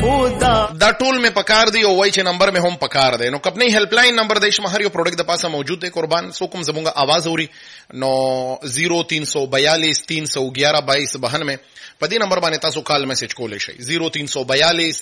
دا ټول می پکار دی او وای چې نمبر می هم پکار دی. نو کپنی هیلپ لاین نمبر دیش مهر یو پروډکټ د پاسه موجود دی قربان. سو کوم زمونږه आवाज اوري نو 0342 311 2292 په دې نمبر باندې تاسو کال میسج کولای شئ 0342